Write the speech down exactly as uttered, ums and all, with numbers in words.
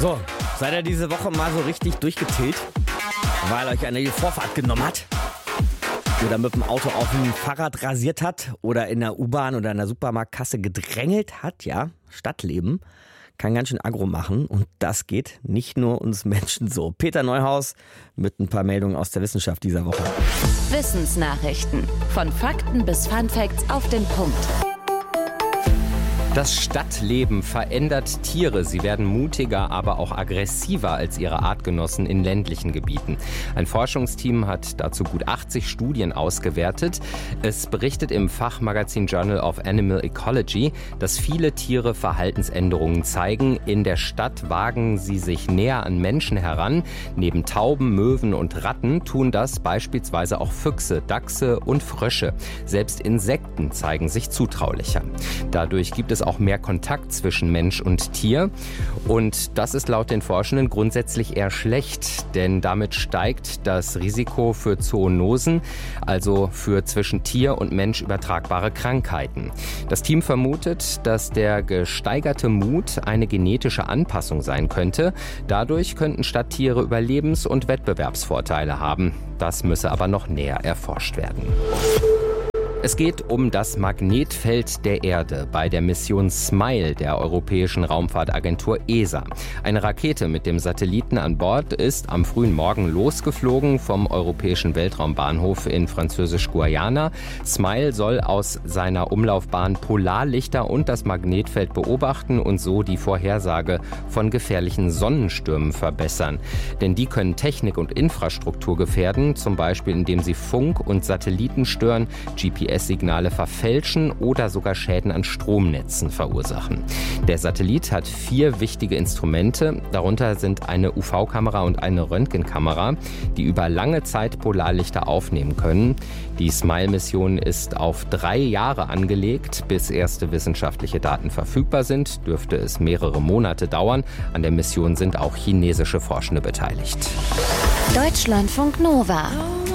So, seid ihr diese Woche mal so richtig durchgetillt, weil euch eine die Vorfahrt genommen hat? Oder mit dem Auto auf dem Fahrrad rasiert hat oder in der U-Bahn oder in der Supermarktkasse gedrängelt hat, ja? Stadtleben kann ganz schön aggro machen und das geht nicht nur uns Menschen so. Peter Neuhaus mit ein paar Meldungen aus der Wissenschaft dieser Woche. Wissensnachrichten. Von Fakten bis Funfacts auf den Punkt. Das Stadtleben verändert Tiere. Sie werden mutiger, aber auch aggressiver als ihre Artgenossen in ländlichen Gebieten. Ein Forschungsteam hat dazu gut achtzig Studien ausgewertet. Es berichtet im Fachmagazin Journal of Animal Ecology, dass viele Tiere Verhaltensänderungen zeigen. In der Stadt wagen sie sich näher an Menschen heran. Neben Tauben, Möwen und Ratten tun das beispielsweise auch Füchse, Dachse und Frösche. Selbst Insekten zeigen sich zutraulicher. Dadurch gibt es auch mehr Kontakt zwischen Mensch und Tier. Und das ist laut den Forschenden grundsätzlich eher schlecht, denn damit steigt das Risiko für Zoonosen, also für zwischen Tier und Mensch übertragbare Krankheiten. Das Team vermutet, dass der gesteigerte Mut eine genetische Anpassung sein könnte. Dadurch könnten Stadttiere Überlebens- und Wettbewerbsvorteile haben. Das müsse aber noch näher erforscht werden. Es geht um das Magnetfeld der Erde bei der Mission SMILE der Europäischen Raumfahrtagentur E S A. Eine Rakete mit dem Satelliten an Bord ist am frühen Morgen losgeflogen vom Europäischen Weltraumbahnhof in Französisch-Guayana. SMILE soll aus seiner Umlaufbahn Polarlichter und das Magnetfeld beobachten und so die Vorhersage von gefährlichen Sonnenstürmen verbessern. Denn die können Technik und Infrastruktur gefährden, zum Beispiel indem sie Funk und Satelliten stören, G P S-Signale verfälschen oder sogar Schäden an Stromnetzen verursachen. Der Satellit hat vier wichtige Instrumente. Darunter sind eine U V-Kamera und eine Röntgenkamera, die über lange Zeit Polarlichter aufnehmen können. Die SMILE-Mission ist auf drei Jahre angelegt. Bis erste wissenschaftliche Daten verfügbar sind, dürfte es mehrere Monate dauern. An der Mission sind auch chinesische Forschende beteiligt. Deutschlandfunk Nova.